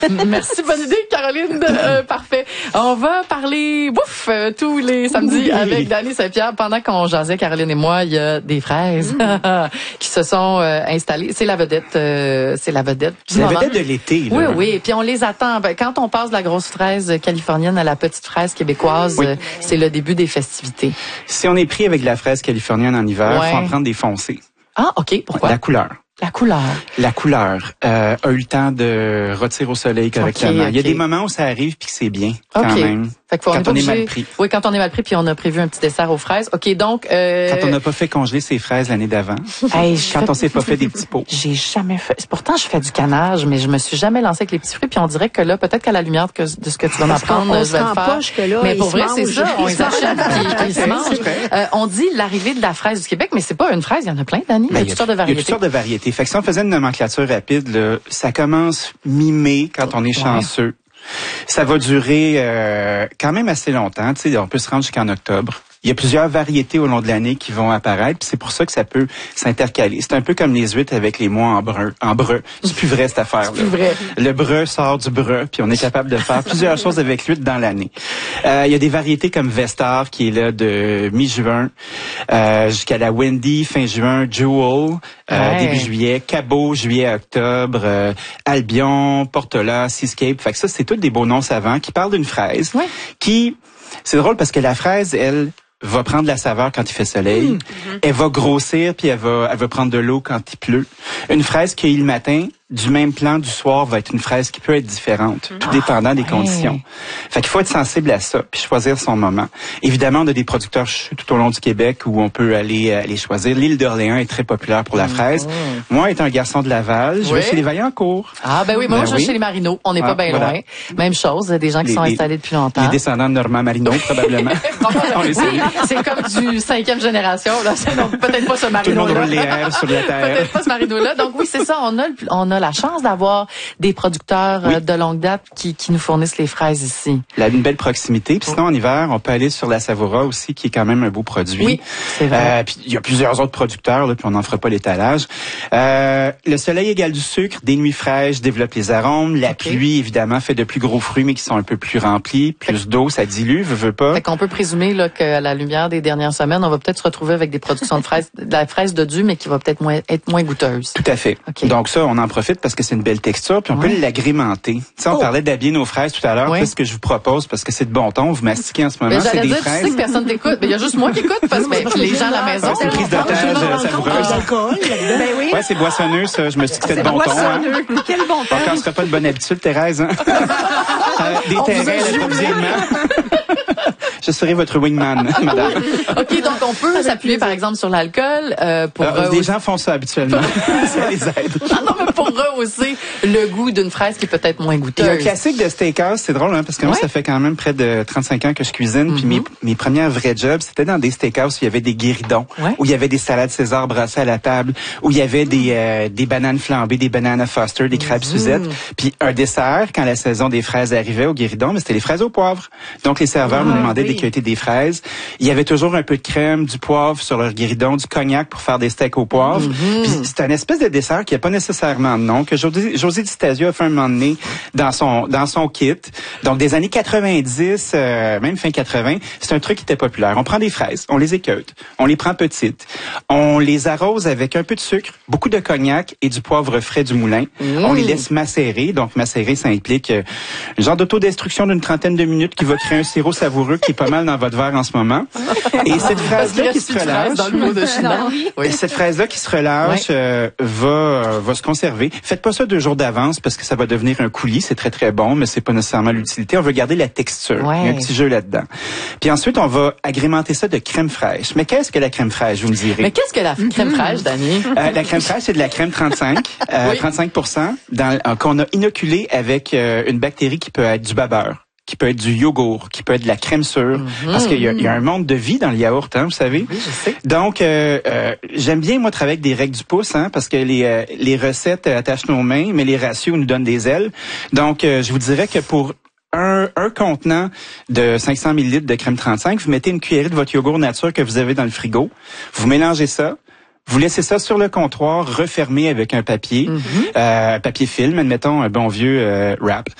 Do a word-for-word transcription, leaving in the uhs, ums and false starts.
Merci, bonne idée, Caroline. Euh, parfait. On va parler bouffe euh, tous les samedis oui. avec Dany Saint-Pierre. Pendant qu'on jasait, Caroline et moi, il y a des fraises mmh. qui se sont euh, installées. C'est la vedette. Euh, c'est la vedette. C'est la vedette de l'été. Là. Oui, oui. Puis on les attend. Ben, quand on passe de la grosse fraise californienne à la petite fraise québécoise, oui. euh, c'est le début des festivités. Si on est pris avec la fraise californienne en hiver, il ouais. faut en prendre des foncées. Ah, OK. Pourquoi? La couleur. La couleur. La couleur euh, a eu le temps de retirer au soleil correctement. Okay, okay. Il y a des moments où ça arrive puis que c'est bien quand okay. même. Fait que faut, quand on, on est, est mal pris. Oui, quand on est mal pris puis on a prévu un petit dessert aux fraises. OK, donc euh... quand on n'a pas fait congeler ses fraises l'année d'avant. Hey, quand fais... on s'est pas fait des petits pots. J'ai jamais fait. Pourtant, je fais du canage, mais je me suis jamais lancé avec les petits fruits puis on dirait que là, peut-être qu'à la lumière de ce que tu vas m'apprendre, je vais le faire. Que là, mais pour vrai, c'est ça, on les achète puis ils se mangent. Euh, on dit l'arrivée de la fraise du Québec, mais c'est pas une fraise, il y en a plein, Dany. Il y a toutes sortes de variétés. Il y a toutes sortes de variétés. Fait que si on faisait une nomenclature rapide, là, ça commence mi-mai quand on est chanceux. Ouais. Ça va durer euh, quand même assez longtemps. Tu sais, on peut se rendre jusqu'en octobre. Il y a plusieurs variétés au long de l'année qui vont apparaître, puis c'est pour ça que ça peut s'intercaler. C'est un peu comme les huîtres avec les mois en brun. En breu. C'est plus vrai, cette affaire-là. C'est plus vrai. Le breu sort du breu, puis on est capable de faire plusieurs choses avec l'huître dans l'année. Euh, il y a des variétés comme Vestar, qui est là de mi-juin euh, jusqu'à la Wendy, fin juin, Jewel, euh, ouais. début juillet, Cabot, juillet, octobre, euh, Albion, Portola, Seascape. Fait que ça, c'est tous des beaux noms savants qui parlent d'une fraise ouais. qui... C'est drôle parce que la fraise, elle, va prendre la saveur quand il fait soleil. Mmh. Elle va grossir puis elle va, elle va prendre de l'eau quand il pleut. Une fraise cueillie le matin, du même plan du soir, va être une fraise qui peut être différente, tout dépendant des conditions. Fait qu'il faut être sensible à ça, puis choisir son moment. Évidemment, on a des producteurs tout au long du Québec où on peut aller aller choisir. L'île d'Orléans est très populaire pour la fraise. Mmh. Moi, étant un garçon de Laval, je oui. vais chez les Vaillancourt. Ah ben oui, moi ben je vais oui. chez les Marino. On n'est ah, pas bien voilà. loin. Même chose, des gens qui les, sont installés depuis longtemps. Les descendants de Normand Marino, probablement. on les oui, c'est comme du cinquième génération. Là. Donc peut-être pas ce Marino-là. Tout le monde roule les airs sur la terre. Peut-être pas ce Marino-là. Donc oui, c'est ça. On a, on a la chance d'avoir des producteurs oui. de longue date qui, qui nous fournissent les fraises ici. Là, une belle proximité. Puis sinon, en hiver, on peut aller sur la Savoura aussi, qui est quand même un beau produit. Oui, c'est vrai. Euh, puis il y a plusieurs autres producteurs, là, puis on n'en fera pas l'étalage. Euh, le soleil égale du sucre, des nuits fraîches développent les arômes. La okay. pluie, évidemment, fait de plus gros fruits, mais qui sont un peu plus remplis. Plus d'eau, ça dilue, veut, veut pas. Fait qu'on peut présumer là, qu'à la lumière des dernières semaines, on va peut-être se retrouver avec des productions de fraises, de la fraise de Dieu, mais qui va peut-être moins, être moins goûteuse. Tout à fait. Okay. Donc ça, on en profite parce que c'est une belle texture, puis on ouais. peut l'agrémenter. Tu sais, on oh. parlait d'habiller nos fraises tout à l'heure. Ouais. Ce que je vous propose, parce que c'est de bon ton, vous mastiquez en ce moment, c'est des dire, fraises. Tu sais que personne t'écoute, mais il y a juste moi qui écoute, parce que les gens à la maison. C'est une prise d'otage savoureuse. Ben oui. Ouais, c'est boissonneux, ça. Je me suis dit que c'était de bon ton. Hein. Quel bon ton. Encore, ce serait pas de bonne habitude, Thérèse. Hein? euh, des terrains d'approvisionnement. Je serai votre wingman, madame. OK, donc on peut s'appuyer, par exemple, sur l'alcool euh, pour... Euh, des gens font ça habituellement. Ça les aide. Ah non, mais pour rehausser le goût d'une fraise qui est peut-être moins goûteuse. Il y a un classique de steakhouse, c'est drôle, hein, parce que moi, ouais. ça fait quand même près de trente-cinq ans que je cuisine, mm-hmm. puis mes, mes premières vrais jobs, c'était dans des steakhouses où il y avait des guéridons, ouais. où il y avait des salades César brassées à la table, où il y avait des, euh, des bananes flambées, des bananes Foster, des crêpes mm-hmm. Suzette, puis un dessert, quand la saison des fraises arrivait au guéridon, mais c'était les fraises au poivre. Donc, les serveurs ah, nous demandaient oui. d'équeuter des fraises. Il y avait toujours un peu de crème, du poivre sur leur guéridon, du cognac pour faire des steaks au poivre. Mm-hmm. Puis c'est un espèce de dessert qui n'a pas nécessairement de nom, que José, José Di Stasio a fait un moment donné dans son dans son kit. Donc des années quatre-vingt-dix, euh, même fin quatre-vingts, c'est un truc qui était populaire. On prend des fraises, on les équeute, on les prend petites, on les arrose avec un peu de sucre, beaucoup de cognac et du poivre frais du moulin. Mm. On les laisse macérer. Donc macérer, ça implique euh, un genre d'autodestruction d'une trentaine de minutes qui va créer un sirop savoureux qui est pas mal dans votre verre en ce moment. Et cette fraise-là qui se relâche, dans le mot de China, oui. cette fraise-là qui se relâche oui. euh, va euh, va se conserver. Faites pas ça deux jours d'avance parce que ça va devenir un coulis. C'est très très bon, mais c'est pas nécessairement l'utilité. On veut garder la texture. Ouais. Il y a un petit jeu là-dedans. Puis ensuite, on va agrémenter ça de crème fraîche. Mais qu'est-ce que la crème fraîche, vous me direz? Mais qu'est-ce que la crème fraîche, Dany? Euh, la crème fraîche, c'est de la crème trente-cinq, euh, oui. trente-cinq pour cent dans, euh, qu'on a inoculé avec euh, une bactérie qui peut être du babeur, qui peut être du yogourt, qui peut être de la crème sûre, mm-hmm. parce qu'il y a, il y a un monde de vie dans le yaourt, hein, vous savez. Oui, je sais. Donc, euh, euh, j'aime bien, moi, travailler avec des règles du pouce, hein, parce que les, euh, les recettes attachent nos mains, mais les ratios nous donnent des ailes. Donc, euh, je vous dirais que pour un, un contenant de cinq cents millilitres de crème trente-cinq, vous mettez une cuillerée de votre yogourt nature que vous avez dans le frigo, vous mélangez ça, Vous laissez ça sur le comptoir, refermé avec un papier, mm-hmm. euh, papier film, admettons un bon vieux euh, wrap.